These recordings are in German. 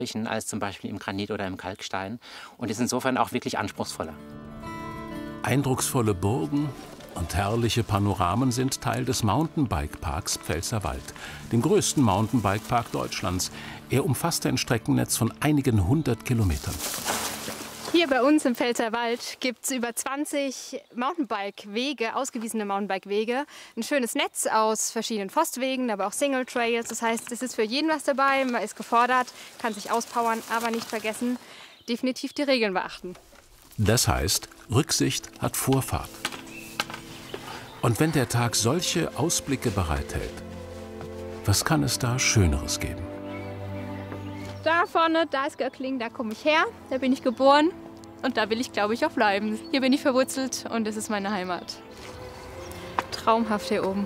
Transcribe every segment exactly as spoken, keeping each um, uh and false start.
als zum Beispiel im Granit oder im Kalkstein und ist insofern auch wirklich anspruchsvoller. Eindrucksvolle Burgen und herrliche Panoramen sind Teil des Mountainbike-Parks Pfälzerwald, dem größten Mountainbike-Park Deutschlands. Er umfasst ein Streckennetz von einigen hundert Kilometern. Hier bei uns im Pfälzerwald gibt es über zwanzig Mountainbike-Wege, ausgewiesene Mountainbike-Wege. Ein schönes Netz aus verschiedenen Forstwegen, aber auch Single-Trails. Das heißt, es ist für jeden was dabei, man ist gefordert, kann sich auspowern, aber nicht vergessen, definitiv die Regeln beachten. Das heißt, Rücksicht hat Vorfahrt. Und wenn der Tag solche Ausblicke bereithält, was kann es da Schöneres geben? Da vorne, da ist Göckling, da komme ich her, da bin ich geboren und da will ich, glaube ich, auch bleiben. Hier bin ich verwurzelt und es ist meine Heimat. Traumhaft hier oben.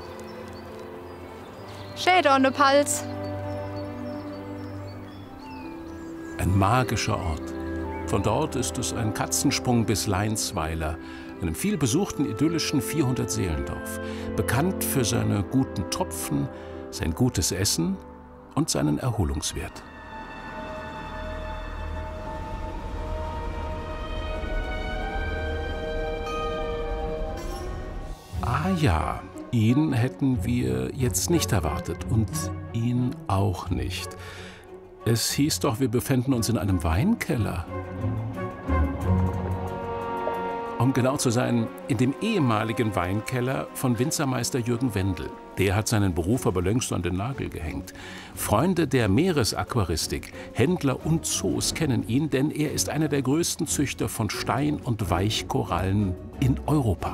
Schäder und Pals. Ein magischer Ort. Von dort ist es ein Katzensprung bis Leinsweiler, einem vielbesuchten idyllischen vierhundert-Seelendorf, bekannt für seine guten Tropfen, sein gutes Essen und seinen Erholungswert. Ah ja, ihn hätten wir jetzt nicht erwartet und ihn auch nicht. Es hieß doch, wir befänden uns in einem Weinkeller. Um genau zu sein, in dem ehemaligen Weinkeller von Winzermeister Jürgen Wendel. Der hat seinen Beruf aber längst an den Nagel gehängt. Freunde der Meeresaquaristik, Händler und Zoos kennen ihn, denn er ist einer der größten Züchter von Stein- und Weichkorallen in Europa.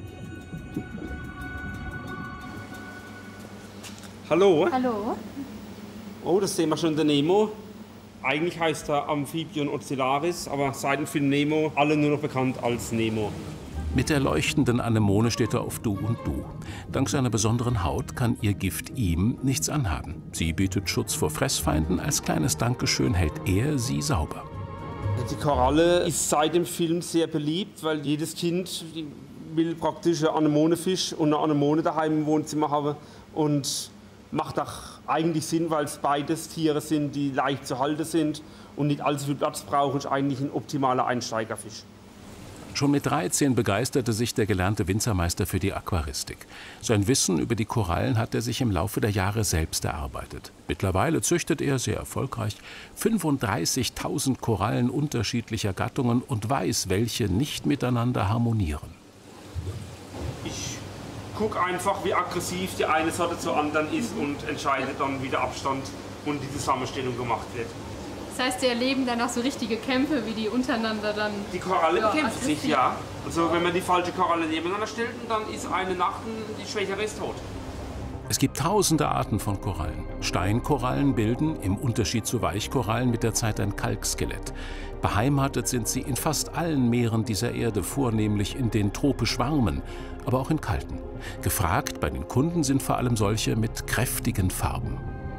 Hallo. Hallo. Oh, das sehen wir schon, der Nemo. Eigentlich heißt er Amphibion ocellaris, aber seit dem Film Nemo alle nur noch bekannt als Nemo. Mit der leuchtenden Anemone steht er auf Du und Du. Dank seiner besonderen Haut kann ihr Gift ihm nichts anhaben. Sie bietet Schutz vor Fressfeinden. Als kleines Dankeschön hält er sie sauber. Die Koralle ist seit dem Film sehr beliebt, weil jedes Kind will praktisch einen Anemonefisch und eine Anemone daheim im Wohnzimmer haben. Und macht auch eigentlich Sinn, weil es beides Tiere sind, die leicht zu halten sind und nicht allzu viel Platz brauchen. Ist eigentlich ein optimaler Einsteigerfisch. Schon mit dreizehn begeisterte sich der gelernte Winzermeister für die Aquaristik. Sein Wissen über die Korallen hat er sich im Laufe der Jahre selbst erarbeitet. Mittlerweile züchtet er sehr erfolgreich fünfunddreißigtausend Korallen unterschiedlicher Gattungen und weiß, welche nicht miteinander harmonieren. Ich gucke einfach, wie aggressiv die eine Sorte zur anderen ist und entscheide dann, wie der Abstand und die Zusammenstellung gemacht wird. Das heißt, Sie erleben dann auch so richtige Kämpfe, wie die untereinander dann... Die Koralle ja, bekämpft sich, ja. Also wenn man die falsche Koralle nebeneinander stellt, dann ist eine Nacht und die schwächere ist tot. Es gibt tausende Arten von Korallen. Steinkorallen bilden, im Unterschied zu Weichkorallen, mit der Zeit ein Kalkskelett. Beheimatet sind sie in fast allen Meeren dieser Erde, vornehmlich in den tropisch warmen, aber auch in kalten. Gefragt bei den Kunden sind vor allem solche mit kräftigen Farben.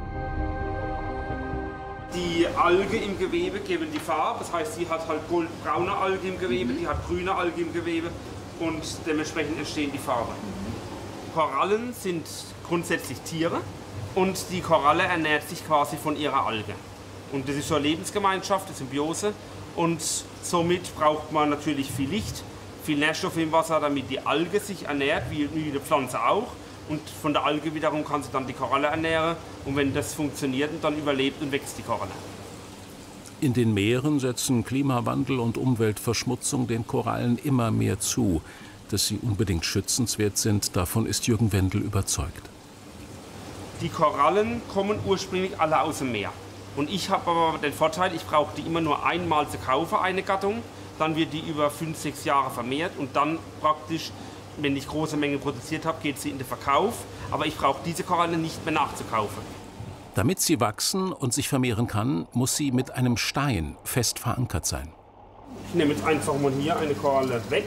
Die Alge im Gewebe geben die Farbe, das heißt, sie hat halt goldbraune Alge im Gewebe, die hat grüne Alge im Gewebe und dementsprechend entstehen die Farben. Korallen sind grundsätzlich Tiere und die Koralle ernährt sich quasi von ihrer Alge. Und das ist so eine Lebensgemeinschaft, eine Symbiose und somit braucht man natürlich viel Licht, viel Nährstoffe im Wasser, damit die Alge sich ernährt, wie eine Pflanze auch. Und von der Alge wiederum kann sie dann die Koralle ernähren. Und wenn das funktioniert, dann überlebt und wächst die Koralle. In den Meeren setzen Klimawandel und Umweltverschmutzung den Korallen immer mehr zu. Dass sie unbedingt schützenswert sind, davon ist Jürgen Wendel überzeugt. Die Korallen kommen ursprünglich alle aus dem Meer. Und ich habe aber den Vorteil, ich brauche die immer nur einmal zu kaufen, eine Gattung. Dann wird die über fünf, sechs Jahre vermehrt und dann praktisch, wenn ich große Mengen produziert habe, geht sie in den Verkauf. Aber ich brauche diese Koralle nicht mehr nachzukaufen. Damit sie wachsen und sich vermehren kann, muss sie mit einem Stein fest verankert sein. Ich nehme jetzt einfach mal hier eine Koralle weg.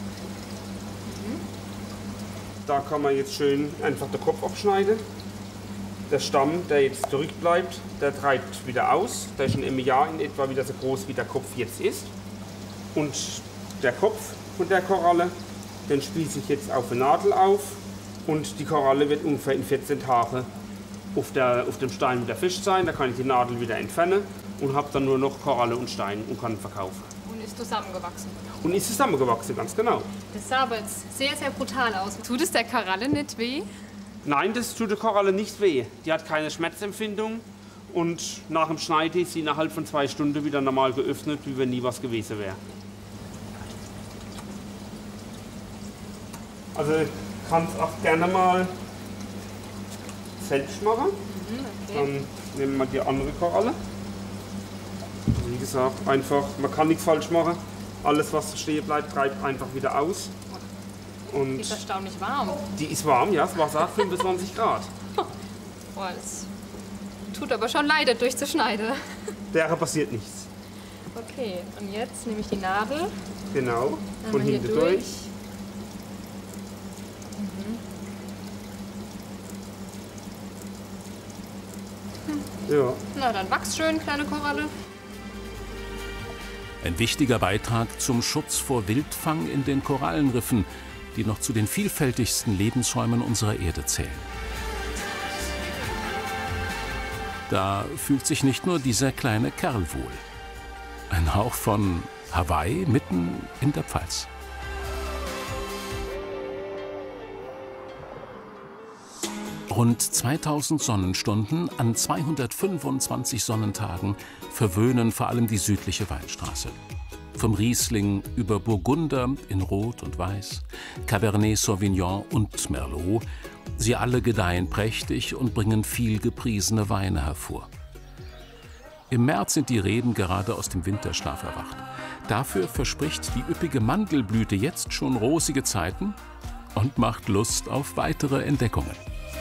Da kann man jetzt schön einfach den Kopf abschneiden. Der Stamm, der jetzt zurückbleibt, der treibt wieder aus. Der ist schon im Jahr in etwa wieder so groß, wie der Kopf jetzt ist. Und der Kopf von der Koralle, den spieße ich jetzt auf eine Nadel auf. Und die Koralle wird ungefähr in vierzehn Tagen auf, der, auf dem Stein mit der Fisch sein. Da kann ich die Nadel wieder entfernen und habe dann nur noch Koralle und Stein und kann verkaufen. Und ist zusammengewachsen. Und ist zusammengewachsen, ganz genau. Das sah aber jetzt sehr, sehr brutal aus. Tut es der Koralle nicht weh? Nein, das tut der Koralle nicht weh. Die hat keine Schmerzempfindung und nach dem Schneiden ist sie innerhalb von zwei Stunden wieder normal geöffnet, wie wenn nie was gewesen wäre. Also ich kann es auch gerne mal selbst machen. Mhm, okay. Dann nehmen wir die andere Koralle. Wie gesagt, einfach, man kann nichts falsch machen. Alles, was stehen bleibt, treibt einfach wieder aus. Und Die ist erstaunlich warm. die ist warm, ja, das Wasser hat fünfundzwanzig Grad. Boah, das tut aber schon leid, durchzuschneiden. Der passiert nichts. Okay, und jetzt nehme ich die Nadel. Genau, von Einmal hier hinten durch. durch. Ja. Na, dann wachs schön, kleine Koralle. Ein wichtiger Beitrag zum Schutz vor Wildfang in den Korallenriffen, die noch zu den vielfältigsten Lebensräumen unserer Erde zählen. Da fühlt sich nicht nur dieser kleine Kerl wohl. Ein Hauch von Hawaii mitten in der Pfalz. Rund zweitausend Sonnenstunden an zweihundertfünfundzwanzig Sonnentagen verwöhnen vor allem die südliche Weinstraße. Vom Riesling über Burgunder in Rot und Weiß, Cabernet Sauvignon und Merlot. Sie alle gedeihen prächtig und bringen viel gepriesene Weine hervor. Im März sind die Reben gerade aus dem Winterschlaf erwacht. Dafür verspricht die üppige Mandelblüte jetzt schon rosige Zeiten und macht Lust auf weitere Entdeckungen.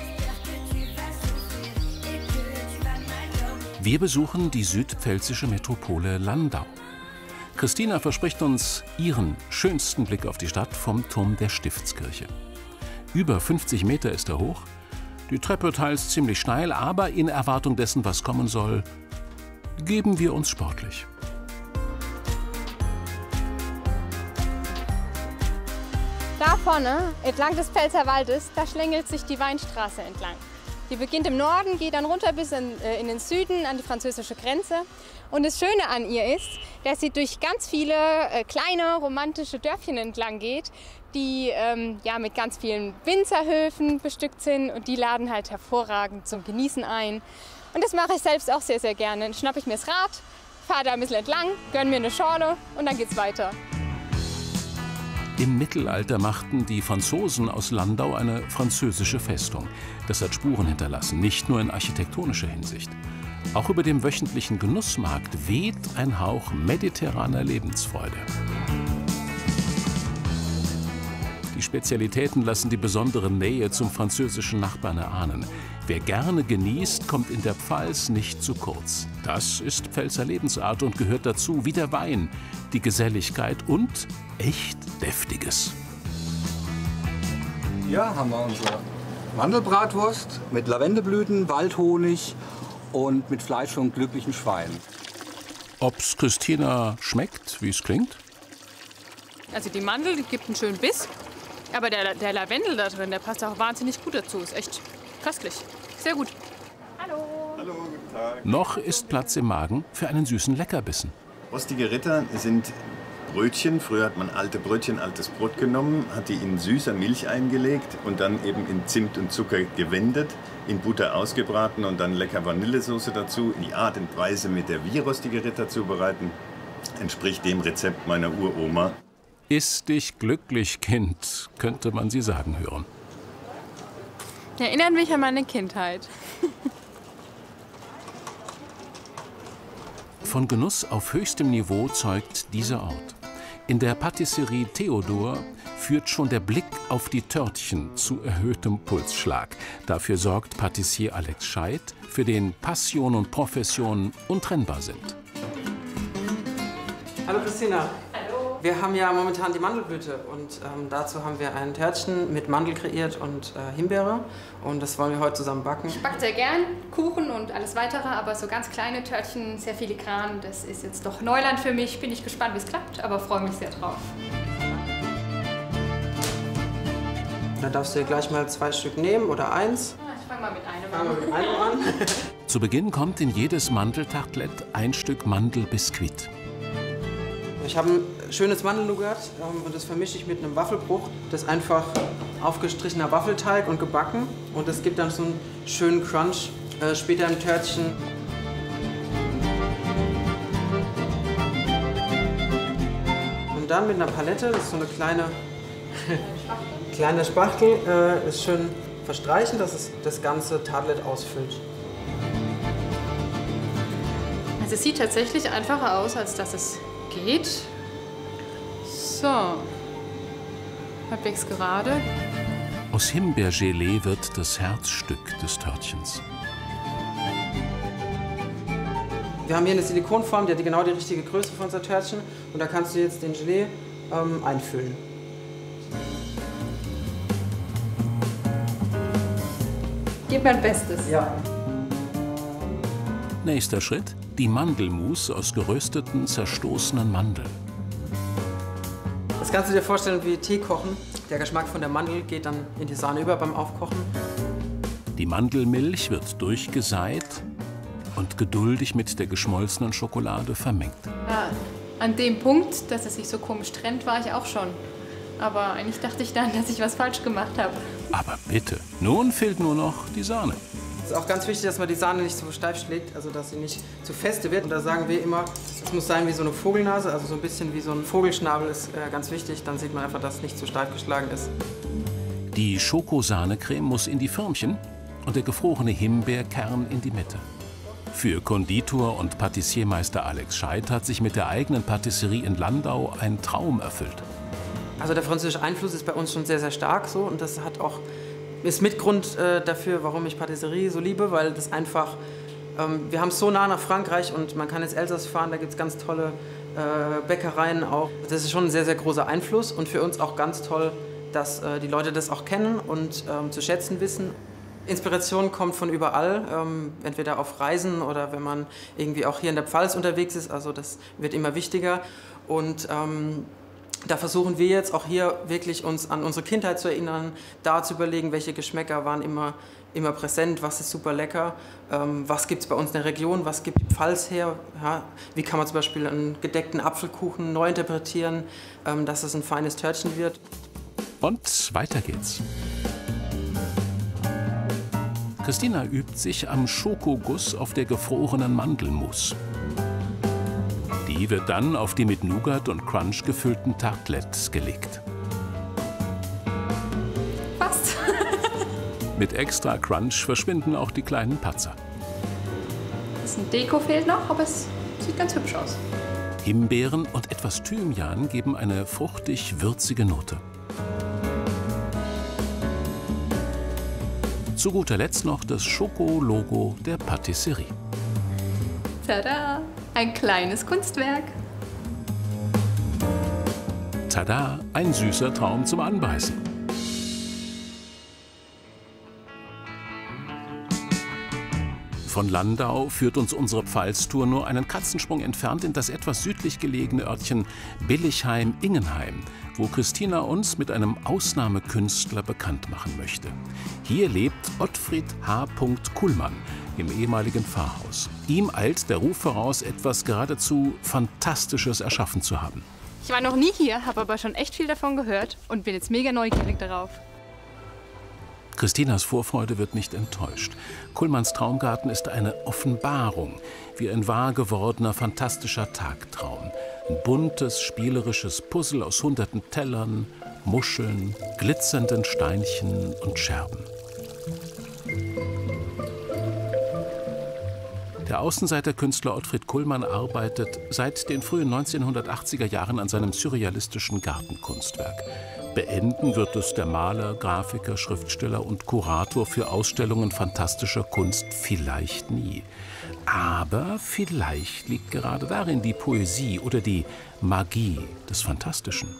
Wir besuchen die südpfälzische Metropole Landau. Christina verspricht uns ihren schönsten Blick auf die Stadt vom Turm der Stiftskirche. Über fünfzig Meter ist er hoch, die Treppe teils ziemlich steil, aber in Erwartung dessen, was kommen soll, geben wir uns sportlich. Da vorne, entlang des Pfälzerwaldes, da schlängelt sich die Weinstraße entlang. Die beginnt im Norden, geht dann runter bis in, äh, in den Süden an die französische Grenze. Und das Schöne an ihr ist, dass sie durch ganz viele äh, kleine romantische Dörfchen entlang geht, die ähm, ja, mit ganz vielen Winzerhöfen bestückt sind und die laden halt hervorragend zum Genießen ein. Und das mache ich selbst auch sehr, sehr gerne. Dann schnappe ich mir das Rad, fahre da ein bisschen entlang, gönne mir eine Schorle und dann geht's weiter. Im Mittelalter machten die Franzosen aus Landau eine französische Festung. Das hat Spuren hinterlassen, nicht nur in architektonischer Hinsicht. Auch über dem wöchentlichen Genussmarkt weht ein Hauch mediterraner Lebensfreude. Die Spezialitäten lassen die besondere Nähe zum französischen Nachbarn erahnen. Wer gerne genießt, kommt in der Pfalz nicht zu kurz. Das ist Pfälzer Lebensart und gehört dazu wie der Wein, die Geselligkeit und echt Deftiges. Hier haben wir unsere Mandelbratwurst mit Lavendelblüten, Waldhonig und mit Fleisch von glücklichen Schweinen. Ob's Christina schmeckt, wie es klingt? Also die Mandel, die gibt einen schönen Biss, aber der, der Lavendel da drin, der passt auch wahnsinnig gut dazu. Ist echt köstlich. Sehr gut. Hallo. Hallo, guten Tag. Noch ist Platz im Magen für einen süßen Leckerbissen. Rostige Ritter sind Brötchen. Früher hat man alte Brötchen, altes Brot genommen, hat die in süßer Milch eingelegt und dann eben in Zimt und Zucker gewendet, in Butter ausgebraten und dann lecker Vanillesoße dazu. Die Art und Weise, mit der wir rostige Ritter zubereiten, entspricht dem Rezept meiner Uroma. Iss dich glücklich, Kind, könnte man sie sagen hören. Erinnert mich an meine Kindheit. Von Genuss auf höchstem Niveau zeugt dieser Ort. In der Patisserie Theodor führt schon der Blick auf die Törtchen zu erhöhtem Pulsschlag. Dafür sorgt Patissier Alex Scheid, für den Passion und Profession untrennbar sind. Hallo Christina. Hallo. Wir haben ja momentan die Mandelblüte und ähm, dazu haben wir ein Törtchen mit Mandel kreiert und äh, Himbeere und das wollen wir heute zusammen backen. Ich backe sehr gern Kuchen und alles weitere, aber so ganz kleine Törtchen, sehr filigran, das ist jetzt doch Neuland für mich. Bin ich gespannt, wie es klappt, aber freue mich sehr drauf. Da darfst du dir gleich mal zwei Stück nehmen oder eins. Ah, ich fange wir mit einem Fangen wir mit einem an. Zu Beginn kommt in jedes Mandeltartelett ein Stück Mandelbiskuit. Ich habe ein schönes Mandelnougat ähm, und das vermische ich mit einem Waffelbruch. Das ist einfach aufgestrichener Waffelteig und gebacken. Und das gibt dann so einen schönen Crunch äh, später im Törtchen. Und dann mit einer Palette, das ist so eine kleine, kleine Spachtel, äh, ist schön verstreichen, dass es das ganze Tartelett ausfüllt. Also es sieht tatsächlich einfacher aus, als dass es geht. So. Halbwegs gerade. Aus Himbeergelee wird das Herzstück des Törtchens. Wir haben hier eine Silikonform, die hat genau die richtige Größe für unser Törtchen. Und da kannst du jetzt den Gelee ähm, einfüllen. Gib mein Bestes. Ja. Nächster Schritt: die Mandelmousse aus gerösteten, zerstoßenen Mandeln. Das kannst du dir vorstellen wie Tee kochen. Der Geschmack von der Mandel geht dann in die Sahne über beim Aufkochen. Die Mandelmilch wird durchgeseit und geduldig mit der geschmolzenen Schokolade vermengt. Ja, an dem Punkt, dass es sich so komisch trennt, war ich auch schon. Aber eigentlich dachte ich dann, dass ich was falsch gemacht habe. Aber bitte, nun fehlt nur noch die Sahne. Es ist auch ganz wichtig, dass man die Sahne nicht so steif schlägt, also dass sie nicht zu feste wird. Und da sagen wir immer, es muss sein wie so eine Vogelnase, also so ein bisschen wie so ein Vogelschnabel ist äh, ganz wichtig. Dann sieht man einfach, dass es nicht zu steif geschlagen ist. Die Schokosahnecreme muss in die Förmchen und der gefrorene Himbeerkern in die Mitte. Für Konditor und Patissiermeister Alex Scheidt hat sich mit der eigenen Patisserie in Landau ein Traum erfüllt. Also der französische Einfluss ist bei uns schon sehr, sehr stark so und das hat auch, ist Mitgrund äh, dafür, warum ich Patisserie so liebe, weil das einfach, ähm, wir haben es so nah nach Frankreich und man kann ins Elsass fahren, da gibt es ganz tolle äh, Bäckereien auch. Das ist schon ein sehr, sehr großer Einfluss und für uns auch ganz toll, dass äh, die Leute das auch kennen und ähm, zu schätzen wissen. Inspiration kommt von überall, ähm, entweder auf Reisen oder wenn man irgendwie auch hier in der Pfalz unterwegs ist, also das wird immer wichtiger und ähm, da versuchen wir jetzt auch hier wirklich uns an unsere Kindheit zu erinnern, da zu überlegen, welche Geschmäcker waren immer, immer präsent, was ist super lecker, ähm, was gibt es bei uns in der Region, was gibt die Pfalz her, ja, wie kann man zum Beispiel einen gedeckten Apfelkuchen neu interpretieren, ähm, dass es ein feines Törtchen wird. Und weiter geht's. Christina übt sich am Schokoguss auf der gefrorenen Mandelmousse. Die wird dann auf die mit Nougat und Crunch gefüllten Tartelettes gelegt. Fast. Mit extra Crunch verschwinden auch die kleinen Patzer. Das ein Deko fehlt noch, aber es sieht ganz hübsch aus. Himbeeren und etwas Thymian geben eine fruchtig-würzige Note. Zu guter Letzt noch das Schoko-Logo der Patisserie. Tada! Ein kleines Kunstwerk. Tada! Ein süßer Traum zum Anbeißen. Von Landau führt uns unsere Pfalztour nur einen Katzensprung entfernt in das etwas südlich gelegene Örtchen Billigheim-Ingenheim, wo Christina uns mit einem Ausnahmekünstler bekannt machen möchte. Hier lebt Ottfried H. Kuhlmann im ehemaligen Pfarrhaus. Ihm eilt der Ruf voraus, etwas geradezu Fantastisches erschaffen zu haben. Ich war noch nie hier, habe aber schon echt viel davon gehört und bin jetzt mega neugierig darauf. Christinas Vorfreude wird nicht enttäuscht. Kuhlmanns Traumgarten ist eine Offenbarung, wie ein wahr gewordener, fantastischer Tagtraum. Ein buntes, spielerisches Puzzle aus hunderten Tellern, Muscheln, glitzernden Steinchen und Scherben. Der Außenseiterkünstler Ottfried Kuhlmann arbeitet seit den frühen neunzehnhundertachtziger Jahren an seinem surrealistischen Gartenkunstwerk. Beenden wird es der Maler, Grafiker, Schriftsteller und Kurator für Ausstellungen fantastischer Kunst vielleicht nie. Aber vielleicht liegt gerade darin die Poesie oder die Magie des Fantastischen.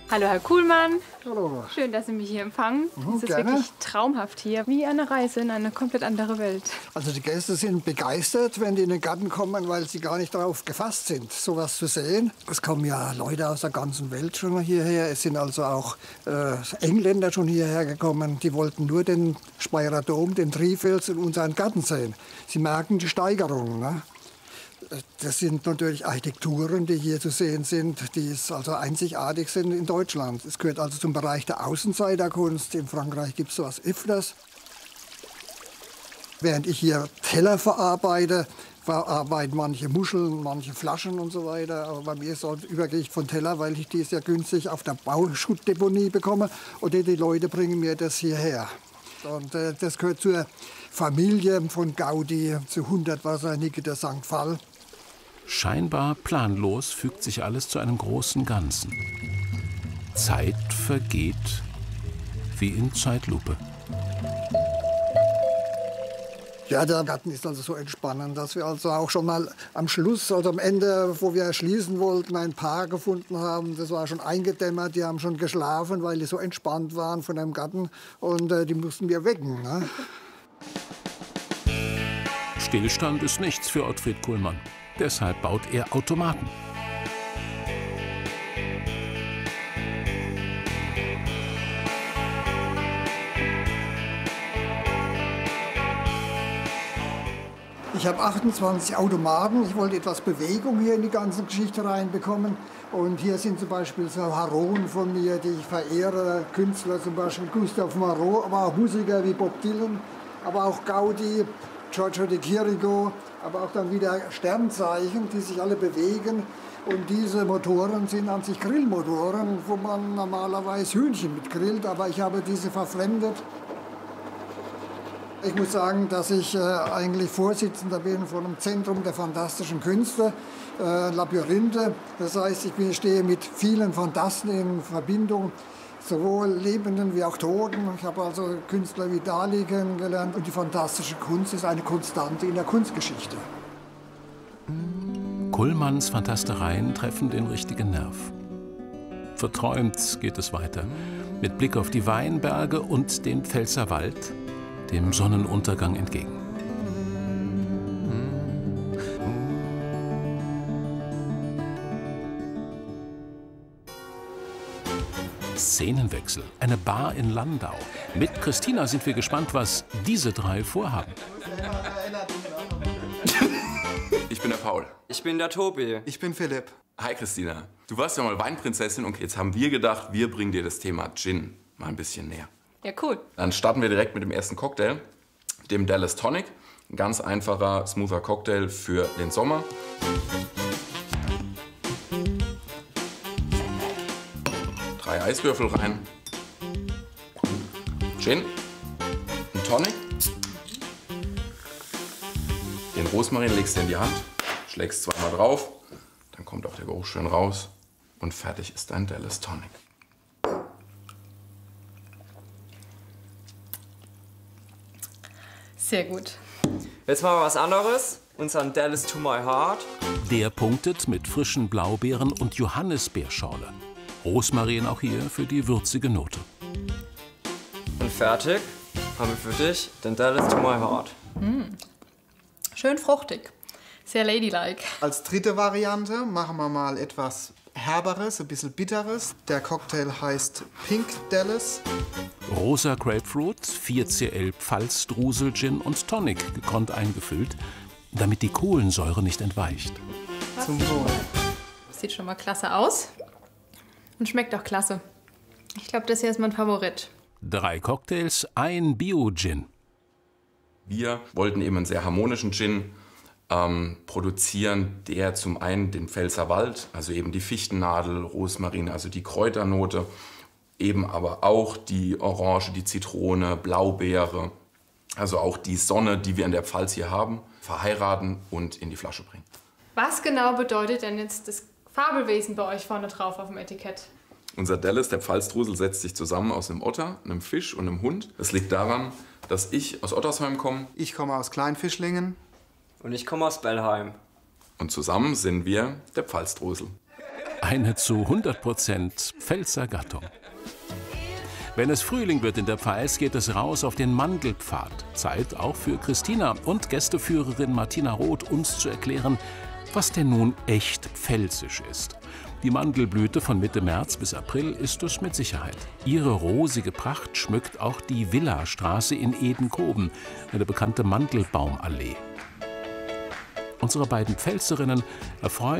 Hallo Herr Kuhlmann. Hallo. Schön, dass Sie mich hier empfangen. Mhm, es ist gerne. wirklich traumhaft hier, wie eine Reise in eine komplett andere Welt. Also die Gäste sind begeistert, wenn die in den Garten kommen, weil sie gar nicht darauf gefasst sind, sowas zu sehen. Es kommen ja Leute aus der ganzen Welt schon mal hierher. Es sind also auch äh, Engländer schon hierher gekommen. Die wollten nur den Speyerer Dom, den Trifels und unseren Garten sehen. Sie merken die Steigerung, ne? Das sind natürlich Architekturen, die hier zu sehen sind, die also einzigartig sind in Deutschland. Es gehört also zum Bereich der Außenseiterkunst. In Frankreich gibt es sowas öfters. Während ich hier Teller verarbeite, verarbeiten manche Muscheln, manche Flaschen und so weiter. Aber bei mir ist es übergeht von Teller, weil ich die sehr günstig auf der Bauschuttdeponie bekomme. Oder die Leute bringen mir das hierher. Und äh, das gehört zur Familie von Gaudi, zu hundert Wassernicke der Sankt Pfall. Scheinbar planlos fügt sich alles zu einem großen Ganzen. Zeit vergeht wie in Zeitlupe. Ja, der Garten ist also so entspannend, dass wir also auch schon mal am Schluss, also am Ende, wo wir schließen wollten, ein Paar gefunden haben. Das war schon eingedämmert, die haben schon geschlafen, weil die so entspannt waren von dem Garten. Und äh, die mussten wir wecken. Ne? Stillstand ist nichts für Ottfried Kuhlmann. Deshalb baut er Automaten. Ich habe achtundzwanzig Automaten. Ich wollte etwas Bewegung hier in die ganze Geschichte reinbekommen. Und hier sind zum Beispiel so Heroen von mir, die ich verehre. Künstler, zum Beispiel Gustav Marot, aber auch Musiker wie Bob Dylan, aber auch Gaudi, Giorgio de Chirico, aber auch dann wieder Sternzeichen, die sich alle bewegen. Und diese Motoren sind an sich Grillmotoren, wo man normalerweise Hühnchen mit grillt, aber ich habe diese verfremdet. Ich muss sagen, dass ich äh, eigentlich Vorsitzender bin von einem Zentrum der fantastischen Künste, äh, Labyrinthe. Das heißt, ich bin, stehe mit vielen Fantasten in Verbindung, sowohl Lebenden wie auch Toten. Ich habe also Künstler wie Dali kennengelernt. Und die fantastische Kunst ist eine Konstante in der Kunstgeschichte. Kuhlmanns Fantastereien treffen den richtigen Nerv. Verträumt geht es weiter, mit Blick auf die Weinberge und den Pfälzerwald, dem Sonnenuntergang entgegen. Szenenwechsel, eine Bar in Landau. Mit Christina sind wir gespannt, was diese drei vorhaben. Ich bin der Paul. Ich bin der Tobi. Ich bin Philipp. Hi Christina. Du warst ja mal Weinprinzessin und jetzt haben wir gedacht, wir bringen dir das Thema Gin mal ein bisschen näher. Ja, cool. Dann starten wir direkt mit dem ersten Cocktail, dem Dallas Tonic. Ein ganz einfacher, smoother Cocktail für den Sommer. Drei Eiswürfel rein. Gin. Ein Tonic. Den Rosmarin legst du in die Hand, schlägst zweimal drauf, dann kommt auch der Geruch schön raus und fertig ist dein Dallas Tonic. Sehr gut. Jetzt machen wir was anderes. Unseren Dallas to my heart. Der punktet mit frischen Blaubeeren und Johannisbeerschorle. Rosmarin auch hier für die würzige Note. Und fertig haben wir für dich den Dallas to my heart. Mm. Schön fruchtig. Sehr ladylike. Als dritte Variante machen wir mal etwas Herberes, ein bisschen Bitteres. Der Cocktail heißt Pink Dallas. Rosa Grapefruit, vier C L Pfalzdrusel, Gin und Tonic gekonnt eingefüllt, damit die Kohlensäure nicht entweicht. Zum Wohl. Sieht schon mal klasse aus und schmeckt auch klasse. Ich glaube, das hier ist mein Favorit. Drei Cocktails, ein Bio-Gin. Wir wollten eben einen sehr harmonischen Gin ähm, produzieren, der zum einen den Pfälzerwald, also eben die Fichtennadel, Rosmarin, also die Kräuternote, eben aber auch die Orange, die Zitrone, Blaubeere, also auch die Sonne, die wir in der Pfalz hier haben, verheiraten und in die Flasche bringen. Was genau bedeutet denn jetzt das Fabelwesen bei euch vorne drauf auf dem Etikett? Unser Dallas, der Pfalzdrusel, setzt sich zusammen aus einem Otter, einem Fisch und einem Hund. Das liegt daran, dass ich aus Ottersheim komme. Ich komme aus Kleinfischlingen. Und ich komme aus Bellheim. Und zusammen sind wir der Pfalzdrusel. Eine zu hundert Prozent Pfälzer Gattung. Wenn es Frühling wird in der Pfalz, geht es raus auf den Mandelpfad. Zeit auch für Christina und Gästeführerin Martina Roth, uns zu erklären, was denn nun echt pfälzisch ist. Die Mandelblüte von Mitte März bis April ist es mit Sicherheit. Ihre rosige Pracht schmückt auch die Villastraße in Edenkoben, eine bekannte Mandelbaumallee. Unsere beiden Pfälzerinnen erfreuen